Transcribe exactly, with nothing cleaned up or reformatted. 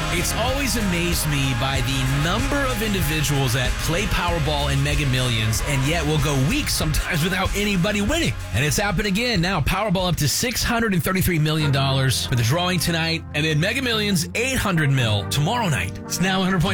It's always amazed me by the number of individuals that play Powerball and Mega Millions, and yet will go weeks sometimes without anybody winning. And it's happened again. Now, Powerball up to six hundred thirty-three million dollars for the drawing tonight, and then Mega Millions, eight hundred mil tomorrow night. It's now one hundred point